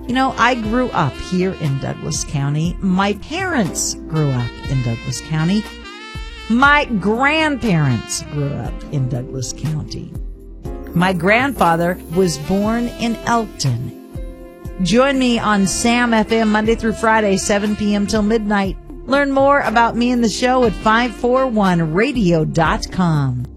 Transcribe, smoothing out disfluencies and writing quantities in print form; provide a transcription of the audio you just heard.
You know, I grew up here in Douglas County. My parents grew up in Douglas County. My grandparents grew up in Douglas County. My grandfather was born in Elkton. Join me on Sam FM Monday through Friday, 7 p.m. till midnight. Learn more about me and the show at 541radio.com.